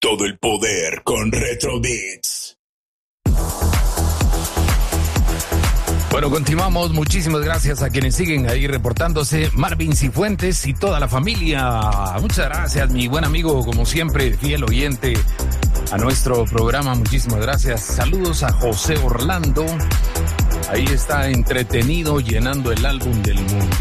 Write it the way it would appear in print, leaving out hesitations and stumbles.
Todo el poder con Retro Beats. Bueno, continuamos. Muchísimas gracias a quienes siguen ahí reportándose. Marvin Cifuentes y toda la familia. Muchas gracias, mi buen amigo, como siempre, fiel oyente a nuestro programa. Muchísimas gracias. Saludos a José Orlando. Ahí está entretenido llenando el álbum del Mundial.